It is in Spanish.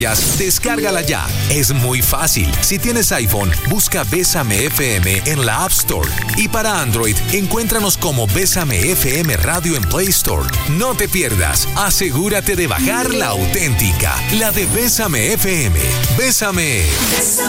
Descárgala ya, es muy fácil. Si tienes iPhone, busca Bésame FM en la App Store. Y para Android, encuéntranos como Bésame FM Radio en Play Store. No te pierdas, asegúrate de bajar la auténtica, la de Bésame FM. Bésame.